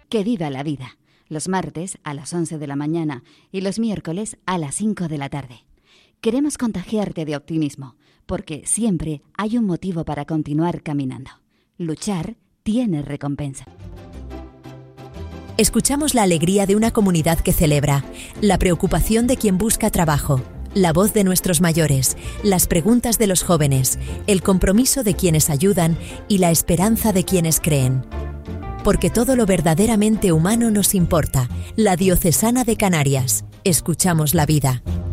¡Que viva la vida! Los martes a las 11 de la mañana y los miércoles a las 5 de la tarde. Queremos contagiarte de optimismo, porque siempre hay un motivo para continuar caminando. Luchar tiene recompensa. Escuchamos la alegría de una comunidad que celebra, la preocupación de quien busca trabajo, la voz de nuestros mayores, las preguntas de los jóvenes, el compromiso de quienes ayudan y la esperanza de quienes creen. Porque todo lo verdaderamente humano nos importa. La Diocesana de Canarias. Escuchamos la vida.